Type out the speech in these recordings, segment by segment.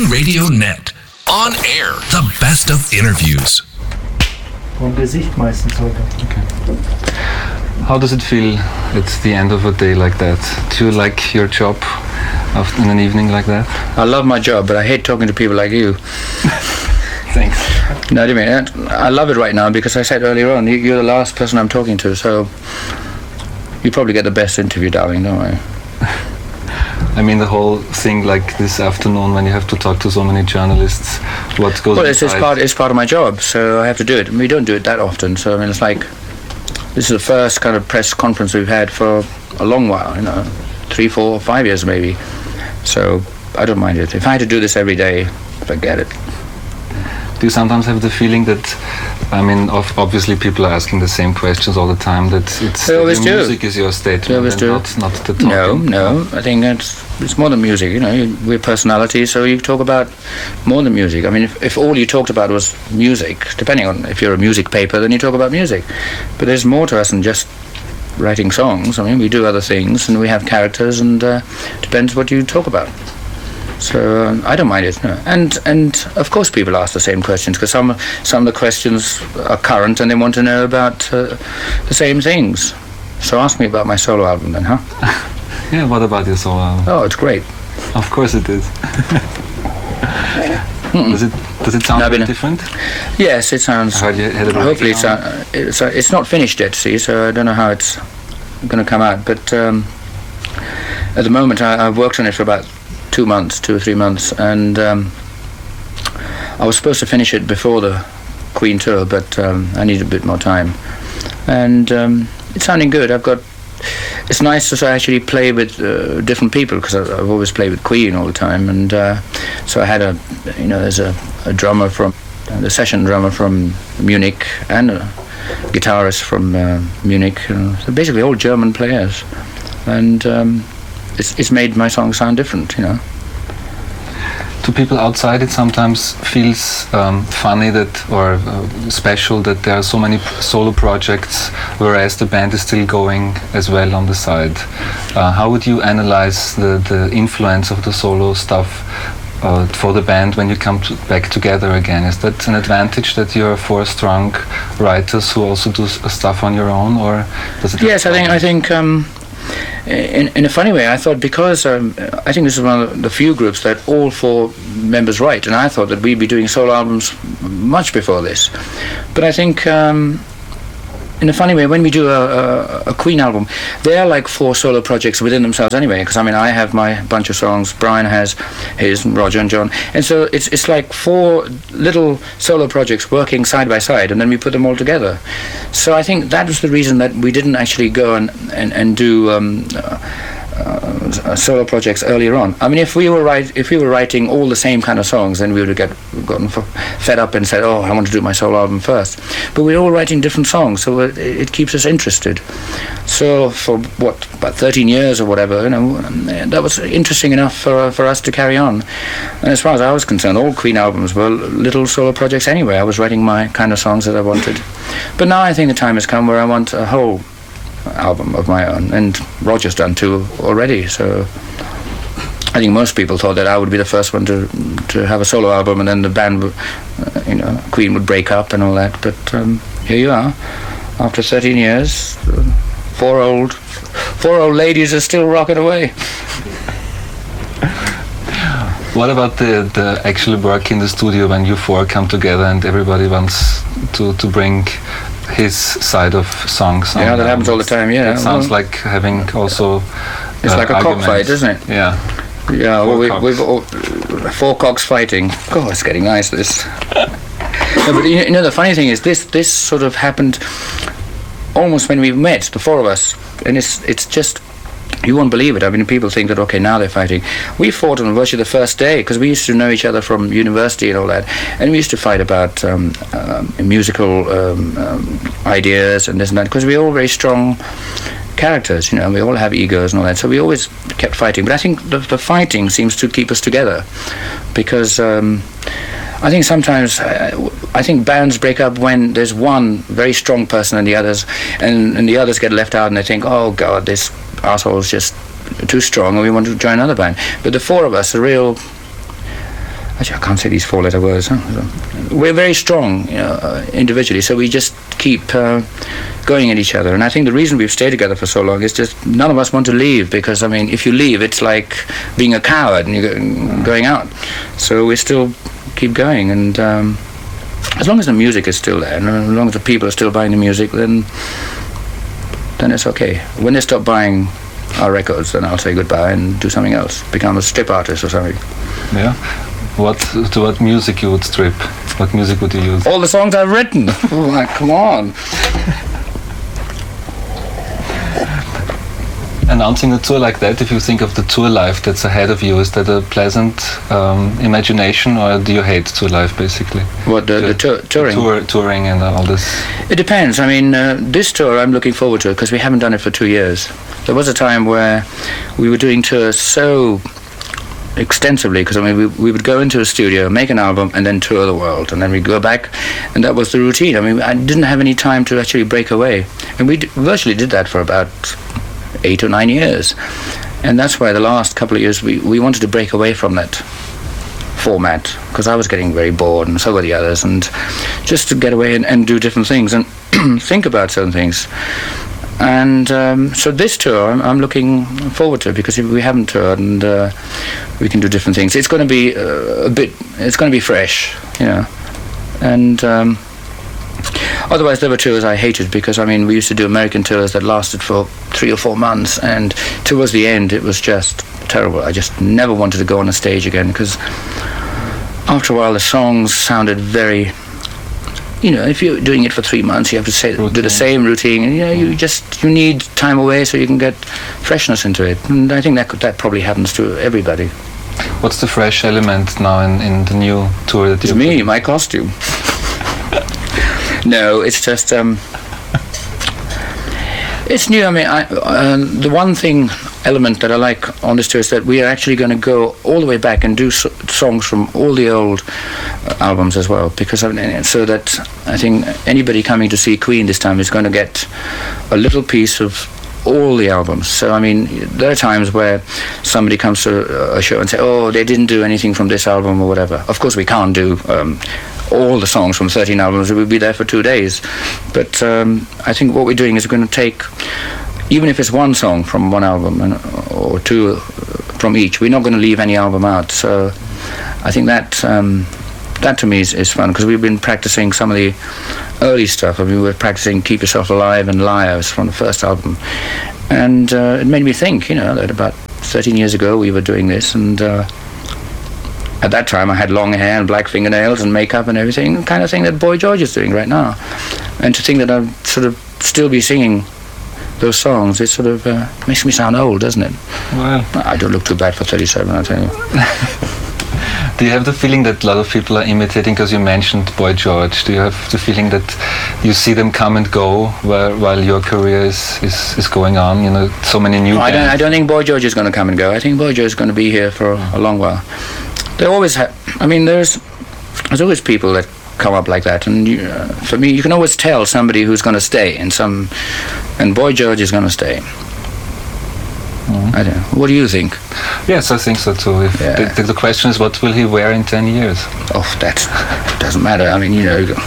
Radio Net. On air, the best of interviews. Vom Gesicht meistens heute. Okay. How does it feel at the end of a day like that? Do you like your job in an evening like that? I love my job, but I hate talking to people like you. Thanks. No, I mean, I love it right now because I said earlier on, you're the last person I'm talking to, so you probably get the best interview, darling, don't I? I mean, the whole thing like this afternoon when you have to talk to so many journalists, what goes Well, inside? it's part of my job, so I have to do it. We don't do it that often, so I mean, it's like, this is the first kind of press conference we've had for a long while, 3, 4, 5 years maybe. So I don't mind it. If I had to do this every day, forget it. Do you sometimes have the feeling that, I mean, obviously people are asking the same questions all the time, that They always do. music is your statement They always and do. not the talking? No, I think it's more than music, we're personalities, so you talk about more than music. I mean, if all you talked about was music, depending on if you're a music paper, then you talk about music. But there's more to us than just writing songs. I mean, we do other things, and we have characters, and depends what you talk about. So I don't mind it. No. And of course people ask the same questions because some of the questions are current and they want to know about the same things. So ask me about my solo album then, huh? Yeah, what about your solo album? Oh, it's great. Of course it is. Does it sound very different? Yes, it sounds. Hopefully it's not finished yet, see, so I don't know how it's going to come out. But at the moment I've worked on it for about 2 or 3 months, and I was supposed to finish it before the Queen tour, but I need a bit more time. And it's sounding good. It's nice to actually play with different people, because I've always played with Queen all the time, and so I had there's a drummer from the session drummer from Munich and a guitarist from Munich, so basically all German players, and it's made my song sound different, To people outside, it sometimes feels funny or special that there are so many solo projects, whereas the band is still going as well on the side. How would you analyze the influence of the solo stuff for the band when you come back together again? Is that an advantage that you're 4 strong writers who also do stuff on your own, or does it? Yes, I think. In a funny way, I thought, because I think this is one of the few groups that all 4 members write, and I thought that we'd be doing solo albums much before this. But I think, in a funny way, when we do a Queen album, they are like 4 solo projects within themselves anyway, because I mean, I have my bunch of songs, Brian has his, and Roger and John, and so it's like 4 little solo projects working side by side, and then we put them all together. So I think that was the reason that we didn't actually go and do solo projects earlier on. I mean, if we were writing all the same kind of songs, then we would have gotten fed up and said, "Oh, I want to do my solo album first." But we're all writing different songs, so it keeps us interested. So for about 13 years or whatever, that was interesting enough for us to carry on. And as far as I was concerned, all Queen albums were little solo projects anyway. I was writing my kind of songs that I wanted. But now I think the time has come where I want a whole album of my own, and Roger's done 2 already, so I think most people thought that I would be the first one to have a solo album, and then the band would, Queen would break up and all that, but here you are, after 13 years, 4 old ladies are still rocking away. What about the actual work in the studio when you 4 come together and everybody wants to bring his side of songs? Yeah, that happens all the time, yeah. It sounds like having also it's like a cockfight, isn't it? Yeah. Yeah, well, we've all 4 cocks fighting. God, it's getting nice, this. No, but the funny thing is, this sort of happened almost when we met, the 4 of us, and it's just, you won't believe it. I mean, people think that, okay, now they're fighting. We fought on virtually the first day, because we used to know each other from university and all that, and we used to fight about musical ideas and this and that, because we're all very strong characters, we all have egos and all that, so we always kept fighting. But I think the fighting seems to keep us together, because I think sometimes I think bands break up when there's one very strong person and the others get left out, and they think, oh God, this asshole's just too strong and we want to join another band. But the 4 of us are real Actually, I can't say these 4-letter words. Huh? We're very strong, individually, so we just keep going at each other. And I think the reason we've stayed together for so long is just none of us want to leave, because, I mean, if you leave, it's like being a coward and you're going out. So we still keep going, and as long as the music is still there, and as long as the people are still buying the music, then it's okay. When they stop buying our records, then I'll say goodbye and do something else, become a strip artist or something. Yeah. What music you would strip? What music would you use? All the songs I've written. Oh, like, come on. Announcing a tour like that, if you think of the tour life that's ahead of you, is that a pleasant imagination, or do you hate tour life, basically? What, the touring? Touring and all this. It depends. I mean, this tour I'm looking forward to, because we haven't done it for 2 years. There was a time where we were doing tours so extensively, because I mean we would go into a studio, make an album, and then tour the world, and then we'd go back, and that was the routine. I mean, I didn't have any time to actually break away, and we virtually did that for about 8 or 9 years, and that's why the last couple of years we wanted to break away from that format, because I was getting very bored, and so were the others, and just to get away and do different things and think about certain things. And so this tour I'm looking forward to, because we haven't toured, and we can do different things. It's going to be it's going to be fresh, and otherwise there were tours I hated, because I mean we used to do American tours that lasted for 3 or 4 months, and towards the end it was just terrible. I just never wanted to go on a stage again, because after a while the songs sounded very, if you're doing it for 3 months, you have to do the same routine, and you need time away so you can get freshness into it. And I think that probably happens to everybody. What's the fresh element now in the new tour that it's me, my costume. No, it's just it's new. I mean, the one element that I like on this tour is that we are actually going to go all the way back and do songs from all the old albums as well, because so that I think anybody coming to see Queen this time is going to get a little piece of all the albums. So I mean, there are times where somebody comes to a show and say, oh, they didn't do anything from this album or whatever. Of course we can't do all the songs from 13 albums. We'll be there for 2 days, but I think what we're doing is we're going to take, even if it's one song from one album or 2 from each, we're not going to leave any album out. So I think that to me is fun, because we've been practicing some of the early stuff. I mean, we were practicing Keep Yourself Alive and Liars from the first album, and it made me think, that about 13 years ago we were doing this, and at that time I had long hair and black fingernails and makeup and everything, the kind of thing that Boy George is doing right now. And to think that I'd sort of still be singing those songs, it sort of makes me sound old, doesn't it? Well, I don't look too bad for 37, I'll tell you. Do you have the feeling that a lot of people are imitating, because you mentioned Boy George? Do you have the feeling that you see them come and go while your career is going on? So many new bands. I don't think Boy George is going to come and go. I think Boy George is going to be here for a long while. They always have. I mean, there's always people that come up like that, and for me, you can always tell somebody who's going to stay, and Boy George is going to stay. I don't know. What do you think? Yes, I think so too. The question is, what will he wear in 10 years? Oh, that doesn't matter. I mean,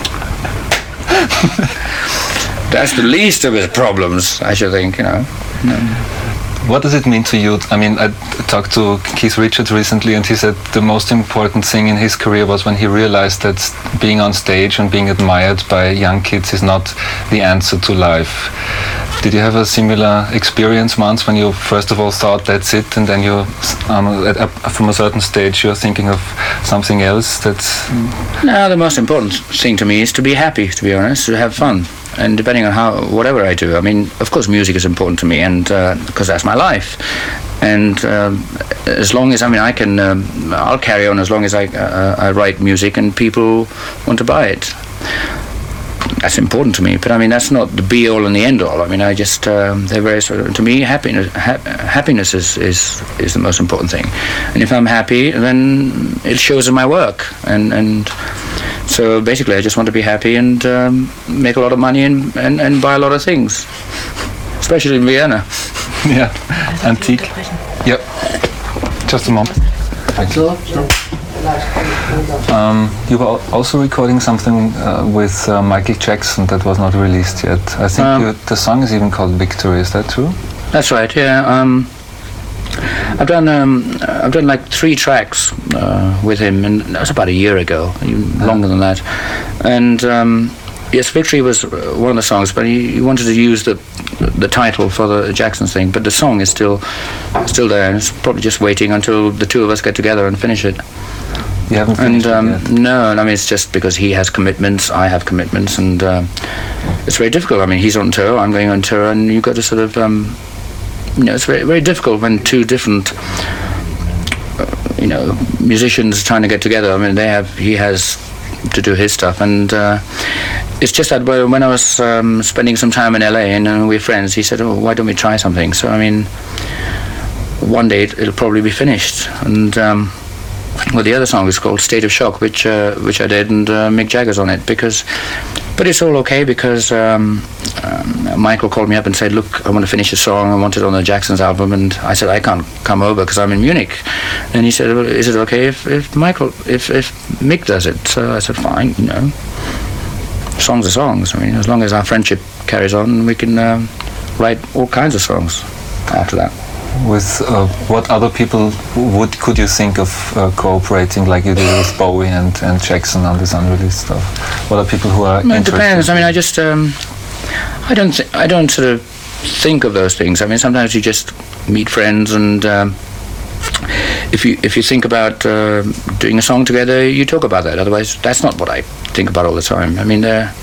that's the least of his problems, I should think, What does it mean to you? I mean, I talked to Keith Richards recently, and he said the most important thing in his career was when he realized that being on stage and being admired by young kids is not the answer to life. Did you have a similar experience once, when you first of all thought that's it, and then you, from a certain stage, you're thinking of something else? No, the most important thing to me is to be happy, to be honest, to have fun. And depending on whatever I do, I mean, of course music is important to me, and because that's my life. And as long as, I can, I'll carry on as long as I write music and people want to buy it. That's important to me, but I mean, that's not the be-all and the end-all. I mean, I just, they're very, to me, happiness is the most important thing. And if I'm happy, then it shows in my work. And so basically, I just want to be happy and make a lot of money and buy a lot of things, especially in Vienna. Yeah, antique. Yep. Just a moment. Thank you. You were also recording something with Michael Jackson that was not released yet. I think the song is even called Victory. Is that true? That's right. Yeah. I've done like 3 tracks with him, and that was about a year ago, even longer than that. And yes, Victory was one of the songs, but he wanted to use the title for the Jackson thing. But the song is still there, and it's probably just waiting until the two of us get together and finish it. You haven't finished it yet? No, I mean, it's just because he has commitments, I have commitments, and it's very difficult. I mean, he's on tour, I'm going on tour, and you've got to sort of, it's very, very difficult when 2 different, musicians trying to get together. I mean, he has to do his stuff, and it's just that when I was spending some time in LA and we're friends, he said, "Oh, why don't we try something?" So I mean, one day it'll probably be finished, and the other song is called State of Shock, which I did, and Mick Jagger's on it, but it's all okay because Michael called me up and said, "Look, I want to finish a song. I want it on the Jackson's album." And I said, "I can't come over because I'm in Munich." And he said, "Well, is it okay if Mick does it?" So I said, "Fine, songs are songs. I mean, as long as our friendship carries on, we can write all kinds of songs after that." With what other people could you think of cooperating like you did with Bowie and Jackson on this unreleased stuff? What are people who are interested? It depends. I mean, I just I don't sort of think of those things. I mean, sometimes you just meet friends, and if you think about doing a song together, you talk about that. Otherwise, that's not what I think about all the time. I mean,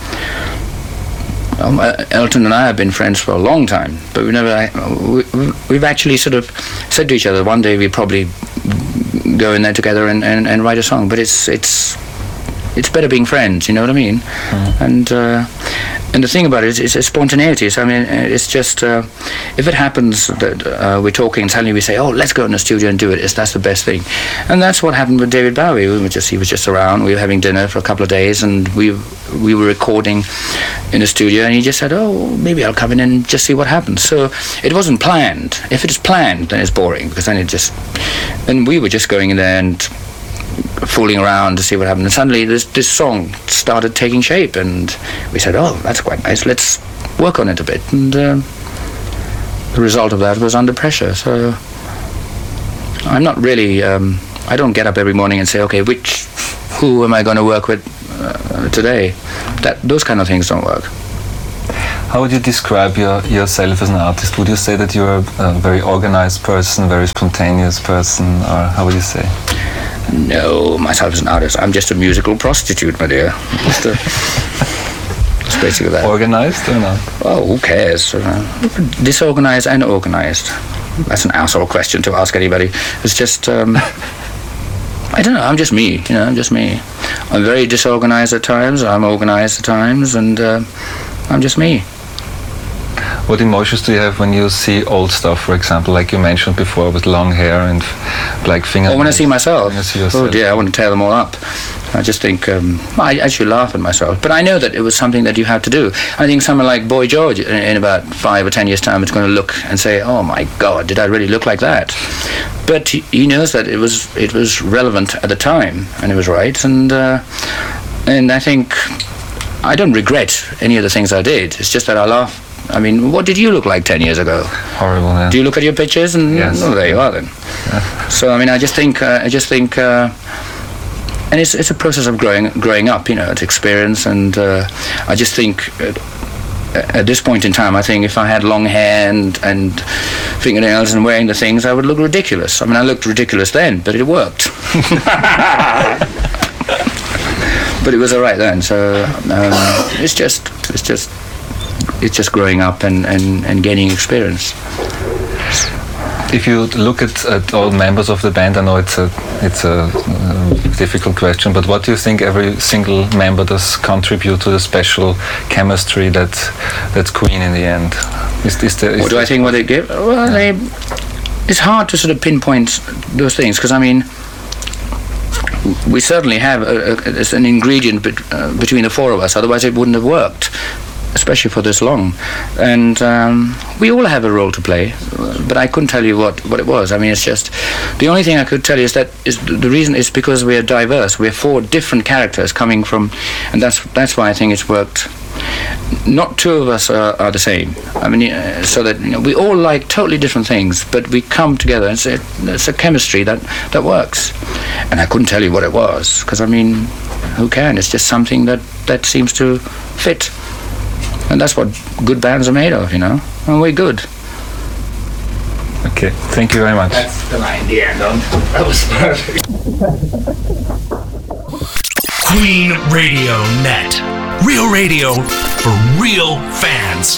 Elton and I have been friends for a long time, but we've actually sort of said to each other, one day we probably go in there together and write a song. But it's better being friends, you know what I mean? And the thing about it is it's spontaneity. So I mean, it's just if it happens that we're talking and suddenly we say, "Oh, let's go in the studio and do it," that's the best thing. And that's what happened with David Bowie. He was just around. We were having dinner for a couple of days, and we were recording in the studio, and he just said, "Oh, maybe I'll come in and just see what happens." So it wasn't planned. If it is planned, then it's boring, because then we were just going in there and fooling around to see what happened. And suddenly this song started taking shape, and we said, "Oh, that's quite nice. Let's work on it a bit." And the result of that was Under Pressure. So I'm not really. I don't get up every morning and say, "Okay, who am I going to work with today?" Those kind of things don't work. How would you describe yourself as an artist? Would you say that you're a very organized person, very spontaneous person, or how would you say? No, myself as an artist, I'm just a musical prostitute, my dear. It's basically that. Organized or not? Oh, who cares? Disorganized and organized. That's an asshole question to ask anybody. It's just, I don't know, I'm just me, I'm just me. I'm very disorganized at times, I'm organized at times, and I'm just me. What emotions do you have when you see old stuff, for example, like you mentioned before, with long hair and black fingernails? Or when I see myself? When you see yourself. Oh dear, I want to tear them all up. I just think, I actually laugh at myself. But I know that it was something that you had to do. I think someone like Boy George, in about 5 or 10 years' time, is going to look and say, "Oh my God, did I really look like that?" But he knows that it was relevant at the time, and it was right. And I think I don't regret any of the things I did. It's just that I laugh. I mean, what did you look like 10 years ago? Horrible, yeah. Do you look at your pictures? And yes. Oh, there you are then. Yeah. So I mean, I just think, and it's a process of growing up, it's experience, and I just think at this point in time, I think if I had long hair and fingernails and wearing the things, I would look ridiculous. I mean, I looked ridiculous then, but it worked. But it was all right then. So it's just growing up and gaining experience. If you look at all members of the band, I know it's a difficult question, but what do you think every single member does contribute to the special chemistry that's Queen in the end? What do I think what they give? Well, it's hard to sort of pinpoint those things, because I mean, we certainly have an ingredient between the four of us, otherwise it wouldn't have worked. especially for this long. And we all have a role to play, but I couldn't tell you what it was. I mean, it's just, the only thing I could tell you is that the reason is because we are diverse. We're 4 different characters coming from, and that's why I think it's worked. Not 2 of us are the same. I mean, so that we all like totally different things, but we come together. It's a chemistry that works. And I couldn't tell you what it was, because I mean, who can? It's just something that seems to fit. And that's what good bands are made of, and we're good. Okay, thank you very much. That's the line, the end. That was perfect. Queen Radio Net. Real radio for real fans.